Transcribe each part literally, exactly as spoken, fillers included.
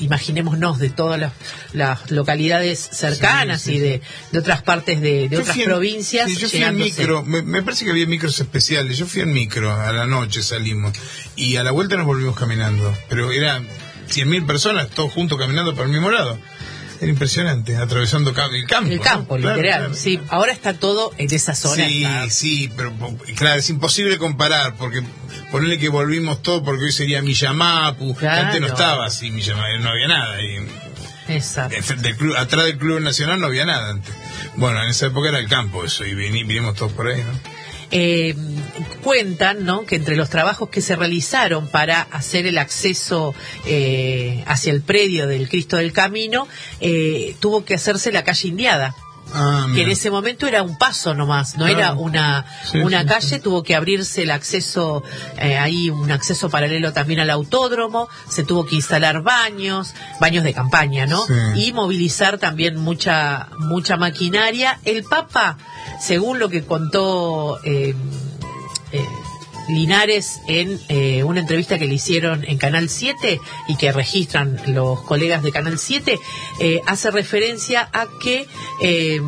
imaginémonos, de todas las, las localidades cercanas, sí, sí, y de, de otras partes de, de otras en, provincias. Sí, yo fui en micro, me, me parece que había micros especiales. Yo fui en micro, a la noche salimos, y a la vuelta nos volvimos caminando. Pero eran cien mil personas, todos juntos caminando por el mismo lado. Era impresionante, atravesando el campo. El campo, ¿no? Literal, claro, claro. Sí. Ahora está todo en esa zona. Sí, está... sí, pero claro, es imposible comparar, porque ponerle que volvimos todo, porque hoy sería Millamapu, claro. Antes no estaba así, Millamapu, no había nada. Y, exacto. Del club, atrás del Club Nacional no había nada antes. Bueno, en esa época era el campo eso, y vinimos todos por ahí, ¿no? Eh, cuentan, ¿no?, que entre los trabajos que se realizaron para hacer el acceso eh, hacia el predio del Cristo del Camino, eh, tuvo que hacerse la calle Indiada. Ah, que en ese momento era un paso nomás, no claro. era una sí, una sí, calle, sí. Tuvo que abrirse el acceso, eh, ahí un acceso paralelo también al autódromo, se tuvo que instalar baños, baños de campaña, ¿no? Sí. Y movilizar también mucha mucha maquinaria. El Papa, según lo que contó eh, eh, Linares en eh, una entrevista que le hicieron en Canal siete y que registran los colegas de Canal siete, eh, hace referencia a que eh,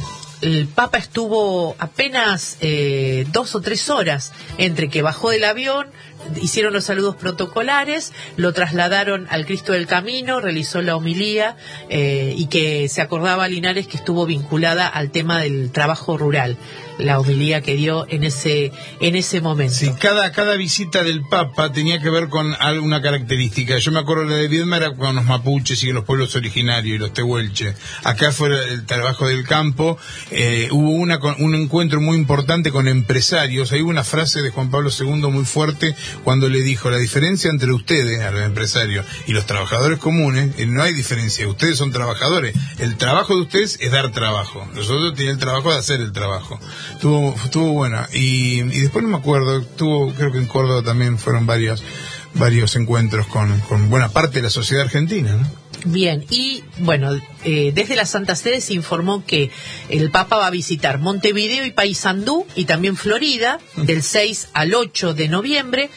el Papa estuvo apenas eh, dos o tres horas entre que bajó del avión, hicieron los saludos protocolares, lo trasladaron al Cristo del Camino, realizó la homilía eh, y que se acordaba Linares que estuvo vinculada al tema del trabajo rural, la homilía que dio en ese en ese momento. Sí, cada cada visita del Papa tenía que ver con alguna característica. Yo me acuerdo la de Viedma era con los mapuches y los pueblos originarios y los tehuelches. Acá fue el trabajo del campo. Eh, hubo una un encuentro muy importante con empresarios. Hay una frase de Juan Pablo segundo muy fuerte cuando le dijo: la diferencia entre ustedes, a los empresarios, y los trabajadores comunes, eh, no hay diferencia. Ustedes son trabajadores. El trabajo de ustedes es dar trabajo. Nosotros tenemos el trabajo de hacer el trabajo. Estuvo, estuvo buena. Y, y después no me acuerdo, estuvo, creo que en Córdoba también fueron varios, varios encuentros con, con buena parte de la sociedad argentina, ¿no? Bien, y bueno, eh, desde la Santa Sede se informó que el Papa va a visitar Montevideo y Paysandú y también Florida del seis al ocho de noviembre.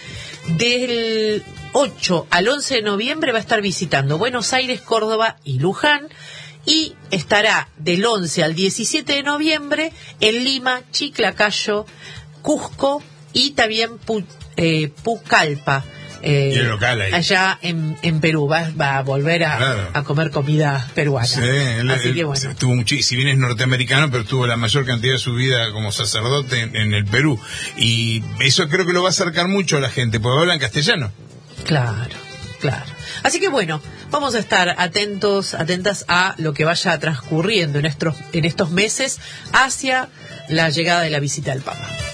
Del ocho al once de noviembre va a estar visitando Buenos Aires, Córdoba y Luján. Y estará del once al diecisiete de noviembre en Lima, Chiclacayo, Cusco y también Pu, eh, Pucallpa. Eh, y el local ahí. Allá en, en Perú va, va a volver a, claro. a comer comida peruana. Sí, él, así él, que bueno. Tuvo mucho, si bien es norteamericano, pero tuvo la mayor cantidad de su vida como sacerdote en, en el Perú. Y eso creo que lo va a acercar mucho a la gente, porque hablan castellano. Claro, claro. Así que bueno, vamos a estar atentos, atentas a lo que vaya transcurriendo en estos, en estos meses hacia la llegada de la visita del Papa.